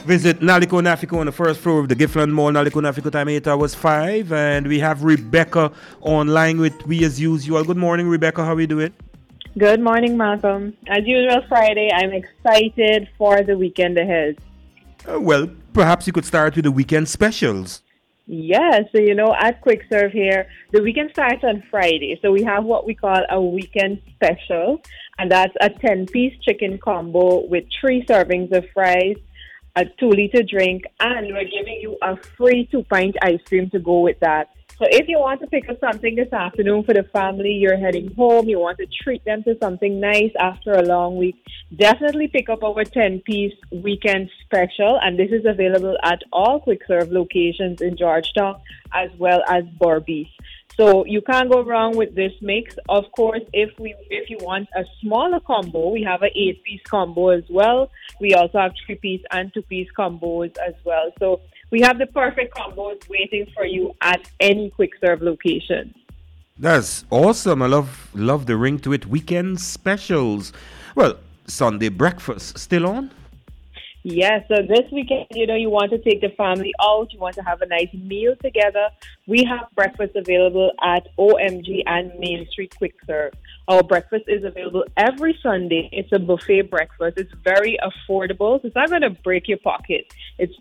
Visit Naliko Nafiko on the first floor of the Giffland Mall. Naliko Nafiko time 8 hours 5. And we have Rebecca online with We As Usual. Good morning, Rebecca. How are you doing? Good morning, Malcolm. As usual, Friday, I'm excited for the weekend ahead. Well, perhaps you could start with the weekend specials. Yes, so at Quick Serve here, the weekend starts on Friday. So we have what we call a weekend special, and that's a 10-piece chicken combo with 3 servings of fries, a 2-liter drink, and we're giving you a free 2-pint ice cream to go with that. So if you want to pick up something this afternoon for the family, you're heading home, you want to treat them to something nice after a long week, definitely pick up our 10-piece weekend special. And this is available at all Quick Serve locations in Georgetown as well as Berbice. So you can't go wrong with this mix. Of course, if you want a smaller combo, we have an 8-piece combo as well. We also have 3-piece and 2-piece combos as well. So we have the perfect combos waiting for you at any Quick Serve location. That's awesome. I love the ring to it. Weekend specials. Well, Sunday breakfast still on? Yes, so this weekend, you want to take the family out, you want to have a nice meal together. We have breakfast available at OMG and Main Street Quick Serve. Our breakfast is available every Sunday. It's a buffet breakfast. It's very affordable. So it's not going to break your pocket. It's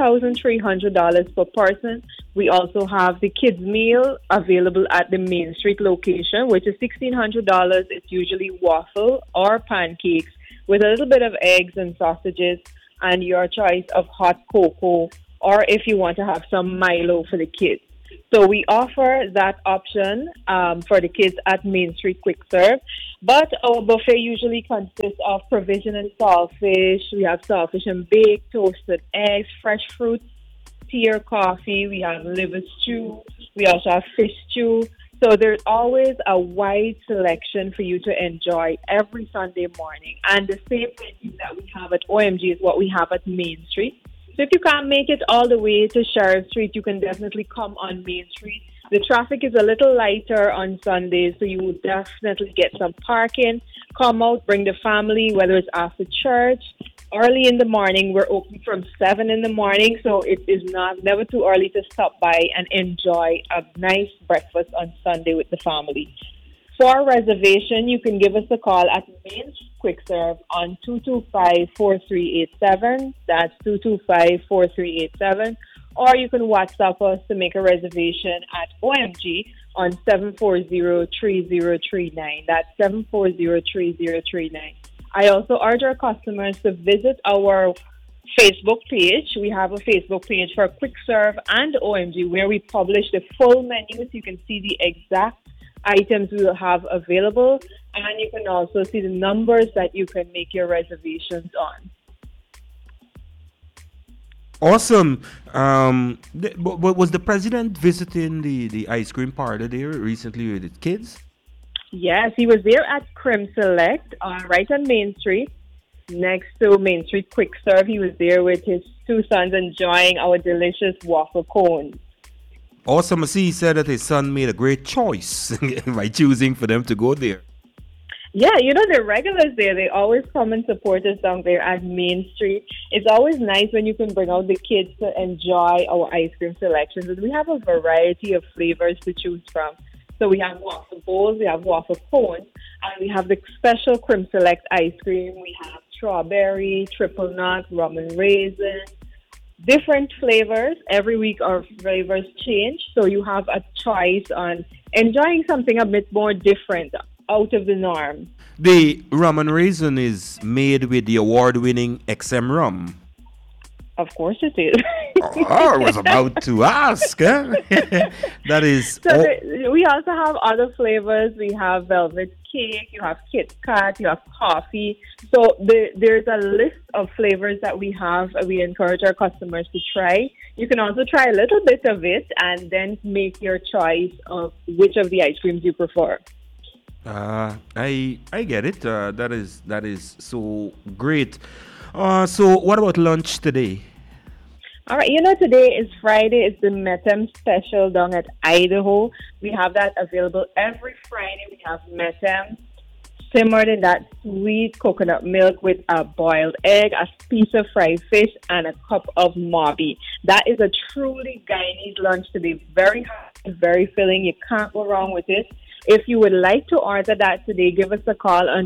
$3,300 per person. We also have the kids' meal available at the Main Street location, which is $1,600. It's usually waffle or pancakes with a little bit of eggs and sausages, and your choice of hot cocoa, or if you want to have some Milo for the kids. So we offer that option for the kids at Main Street Quick Serve. But our buffet usually consists of provision and saltfish. We have saltfish and bake, toasted eggs, fresh fruit, tea or coffee. We have liver stew. We also have fish stew. So there's always a wide selection for you to enjoy every Sunday morning. And the same menu that we have at OMG is what we have at Main Street. So if you can't make it all the way to Sheriff Street, you can definitely come on Main Street. The traffic is a little lighter on Sundays, so you will definitely get some parking. Come out, bring the family, whether it's after church, early in the morning. We're open from 7 in the morning, so it is never too early to stop by and enjoy a nice breakfast on Sunday with the family. For reservation, you can give us a call at Main Quick Serve on 225-4387. That's 225-4387. Or you can WhatsApp us to make a reservation at OMG on 740-3039. That's 740-3039. I also urge our customers to visit our Facebook page. We have a Facebook page for Quick Serve and OMG where we publish the full menu so you can see the exact items we will have available, and you can also see the numbers that you can make your reservations on. Awesome. Was the president visiting the ice cream parlor there recently with his kids? Yes, he was there at Crim Select, right on Main Street, next to Main Street Quick Serve. He was there with his 2 sons enjoying our delicious waffle cones. Awesome. I see he said that his son made a great choice by choosing for them to go there. Yeah, the regulars there, they always come and support us down there at Main Street. It's always nice when you can bring out the kids to enjoy our ice cream selections. And we have a variety of flavors to choose from. So we have waffle bowls, we have waffle cones, and we have the special Crim Select ice cream. We have strawberry, triple nut, rum and raisin, different flavors. Every week our flavors change, so you have a choice on enjoying something a bit more different, out of the norm. The rum and raisin is made with the award-winning XM rum. Of course it is. I was about to ask. That is. So we also have other flavors. We have velvet cake, you have Kit Kat, you have coffee. So there's a list of flavors that we have. We encourage our customers to try. You can also try a little bit of it and then make your choice of which of the ice creams you prefer. I get it. That is so great. So what about lunch today? All right, today is Friday. It's the Metem special down at Idaho. We have that available every Friday. We have Metem, simmered in that sweet coconut milk with a boiled egg, a piece of fried fish, and a cup of mabi. That is a truly Guyanese lunch to be very hot, very filling. You can't go wrong with it. If you would like to order that today, give us a call on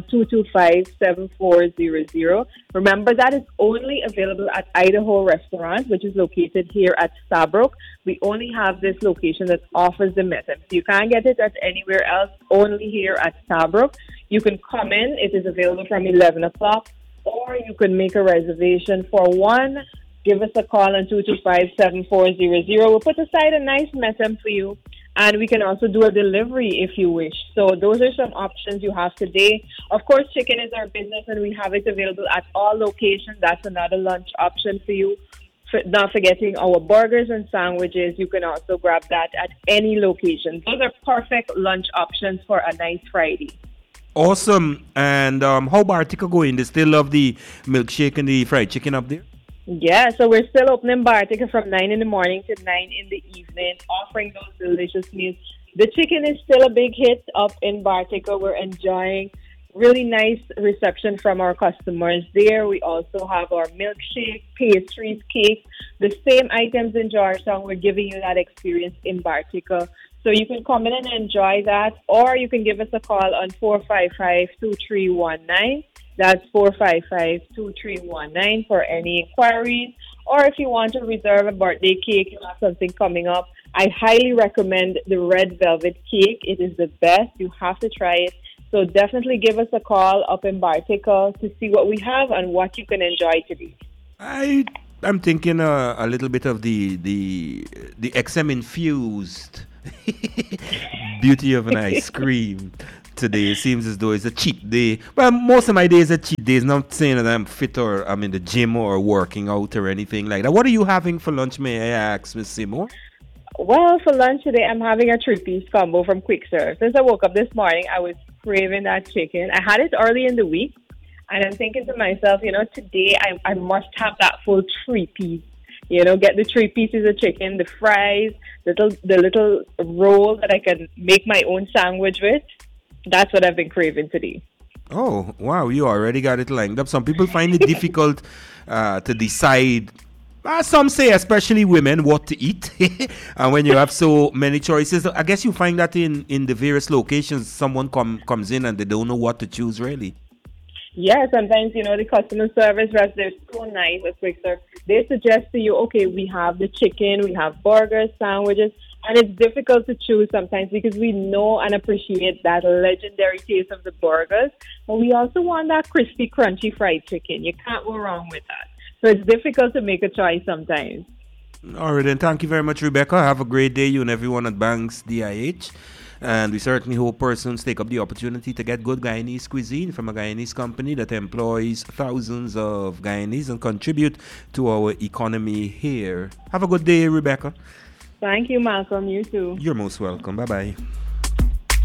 225-7400. Remember, that is only available at Idaho Restaurant, which is located here at Stabrook. We only have this location that offers the method. So you can't get it at anywhere else, only here at Stabrook. You can come in. It is available from 11 o'clock, or you can make a reservation for one. Give us a call on 225-7400. We'll put aside a nice method for you. And we can also do a delivery if you wish. So those are some options you have today. Of course, chicken is our business and we have it available at all locations. That's another lunch option for you. Not forgetting our burgers and sandwiches. You can also grab that at any location. Those are perfect lunch options for a nice Friday. Awesome. And how Bartica going? They still love the milkshake and the fried chicken up there? Yeah, so we're still opening Bartica from 9 in the morning to 9 in the evening, offering those delicious meals. The chicken is still a big hit up in Bartica. We're enjoying really nice reception from our customers there. We also have our milkshake, pastries, cakes, the same items in Georgetown. We're giving you that experience in Bartica. So you can come in and enjoy that, or you can give us a call on 455-2319. That's 455-2319 for any inquiries. Or if you want to reserve a birthday cake, you have something coming up, I highly recommend the red velvet cake. It is the best. You have to try it. So definitely give us a call up in Bartica to see what we have and what you can enjoy today. I'm thinking a little bit of the XM infused beauty of an ice cream. Today it seems as though it's a cheat day. Well, most of my days are cheat days. Not saying that I'm fit or I'm in the gym or working out or anything like that. What are you having for lunch, may I ask, Miss Seymour? Well, for lunch today, I'm having a 3-piece combo from Quick Serve. Since I woke up this morning, I was craving that chicken. I had it early in the week, and I'm thinking to myself, today I must have that full 3-piece. Get the 3 pieces of chicken, the fries, the little roll that I can make my own sandwich with. That's what I've been craving today. Oh, wow. You already got it lined up. Some people find it difficult to decide. Some say, especially women, what to eat. And when you have so many choices, I guess you find that in the various locations, someone comes in and they don't know what to choose, really. Yeah, sometimes, the customer service reps, they're so nice with Quick Serve. They suggest to you, okay, we have the chicken, we have burgers, sandwiches. And it's difficult to choose sometimes because we know and appreciate that legendary taste of the burgers. But we also want that crispy, crunchy fried chicken. You can't go wrong with that. So it's difficult to make a choice sometimes. All right, then. Thank you very much, Rebecca. Have a great day, you and everyone at Banks DIH. And we certainly hope persons take up the opportunity to get good Guyanese cuisine from a Guyanese company that employs thousands of Guyanese and contribute to our economy here. Have a good day, Rebecca. Thank you, Malcolm. You too. You're most welcome. Bye-bye.